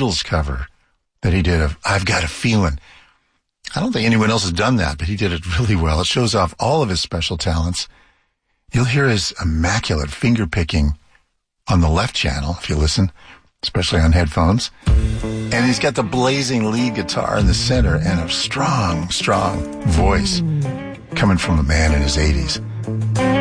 Beatles cover that he did of I've Got a Feeling. I don't think anyone else has done that, but he did it really well. It shows off all of his special talents. You'll hear his immaculate finger picking on the left channel if you listen, especially on headphones. And he's got the blazing lead guitar in the center and a strong, strong voice coming from a man in his 80s.